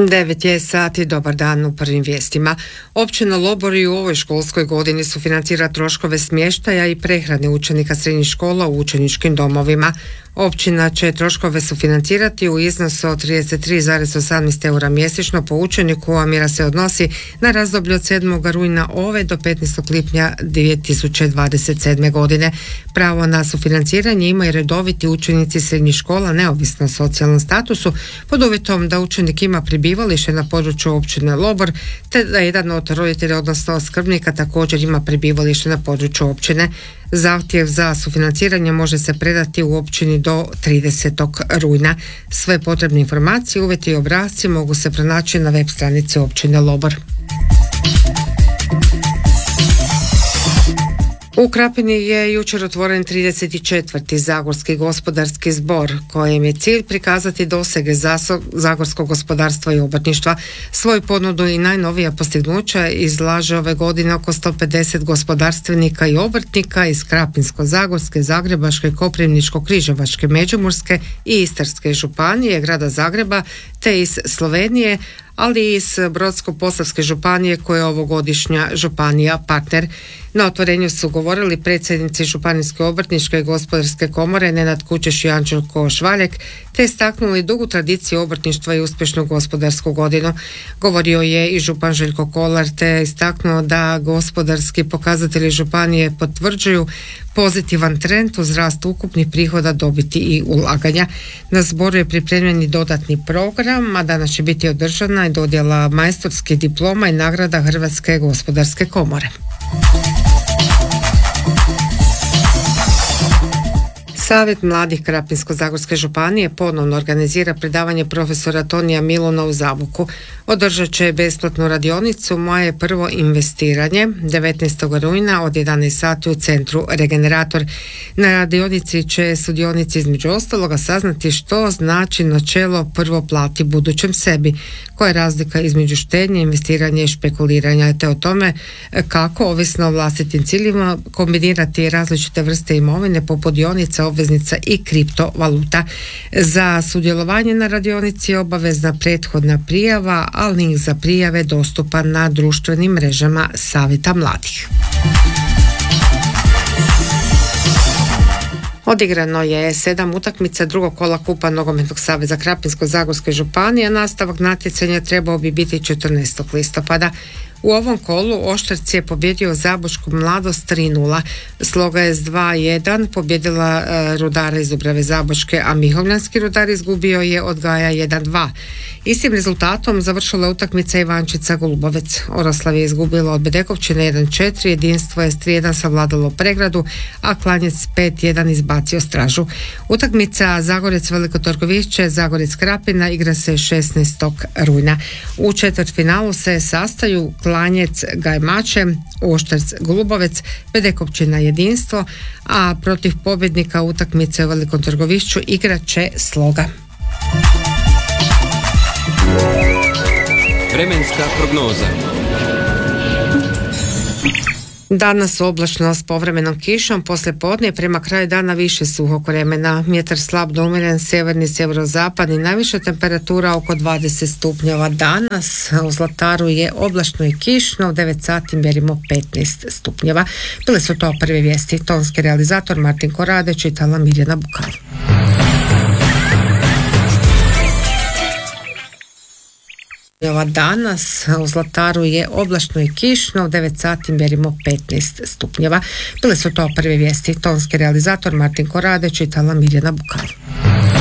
9 je sati, dobar dan u prvim vijestima. Općina Lobor u ovoj školskoj godini sufinancira troškove smještaja i prehrane učenika srednjih škola u učeničkim domovima. Općina će troškove sufinancirati u iznosu od 33,18 eura mjesečno po učeniku, a mjera se odnosi na razdoblje od 7. rujna ove do 15. lipnja 2027. godine. Pravo na sufinanciranje imaju redoviti učenici srednjih škola neovisno o socijalnom statusu, pod uvjetom da učenik ima prebivalište na području općine Lobor, te da jedan od roditelja odnosno skrbnika također ima prebivalište na području općine. Zahtjev za sufinanciranje može se predati u općini do 30. rujna. Sve potrebne informacije, uvjeti i obrasci mogu se pronaći na web stranici općine Lobor. U Krapini je jučer otvoren 34. Zagorski gospodarski zbor, kojem je cilj prikazati dosege zagorskog gospodarstva i obrtništva. Svoju ponudu i najnovija postignuća izlaže ove godine oko 150 gospodarstvenika i obrtnika iz Krapinsko-zagorske, Zagrebačke, Koprivničko-križevačke, Međimurske i Istarske županije, grada Zagreba, te iz Slovenije, ali i iz Brodsko-posavske županije koja je ovogodišnja županija partner. Na otvorenju su govorili predsjednici Županijske obrtničke i gospodarske komore Nenad Kučeš i Anđelko Švaljek, te istaknuli dugu tradiciju obrtništva i uspješnu gospodarsku godinu. Govorio je i župan Željko Kolar, te istaknuo da gospodarski pokazatelji županije potvrđuju pozitivan trend uz rast ukupnih prihoda, dobiti i ulaganja. Na zboru je pripremljen i dodatni program, a danas će biti održana i dodjela majstorskih diploma i nagrada Hrvatske gospodarske komore. Savjet mladih Krapinsko-zagorske županije ponovno organizira predavanje profesora Tonija Milona u Zaboku. Održat će besplatnu radionicu Moje prvo investiranje 19. rujna od 11 sati u centru Regenerator. Na radionici će sudionici između ostaloga saznati što znači načelo prvo plati budućem sebi, koja je razlika između štednje, investiranja i špekuliranja, te o tome kako, ovisno o vlastitim ciljima, kombinirati različite vrste imovine poput dionica, obveznica i kriptovaluta. Za sudjelovanje na radionici je obavezna prethodna prijava, a link za prijave dostupan na društvenim mrežama Savjeta mladih. Odigrano je 7 utakmica drugog kola Kupa Nogometnog saveza Krapinsko-zagorske županije, a nastavak natjecanja trebao bi biti 14. listopada. U ovom kolu Oštarc je pobjedio Zabočku Mladost 3-0, Sloga je s 2-1 pobjedila Rudara iz Dubrave Zabočke, a Mihovljanski Rudar izgubio je od Gaja 1-2. Istim rezultatom završila utakmica Ivančica Golubovec. Oroslav je izgubila od Bedekovčine 1-4, Jedinstvo je s 3-1 savladalo Pregradu, a Klanjec 5-1 izbacio Stražu. Utakmica Zagorec Veliko Torgovišće, Zagorec Krapina igra se 16. rujna. U četvrtfinalu se sastaju Klanjec Gajmače, Oštarc Golubovec, Bedekovčina Jedinstvo, a protiv pobjednika utakmice u Velikom Trgovišću igrat će Sloga. Vremenska prognoza. Danas oblačno s povremenom kišom, poslije podne prema kraju dana više suhog vremena. Vjetar slab do umjeren, sjeverni, sjeverozapadni, najviša temperatura oko 20 stupnjeva. Danas u Zlataru je oblačno i kišno, u 9 sati mjerimo 15 stupnjeva. Bile su to prve vijesti. Tonski realizator Martin Korade, čitala Mirjana Bukal. Danas u Zlataru je oblačno i kišno, u 9 sati mjerimo 15 stupnjeva. Bile su to prve vijesti. Tonski realizator Martin Korade, čitala Mirjana Bukal.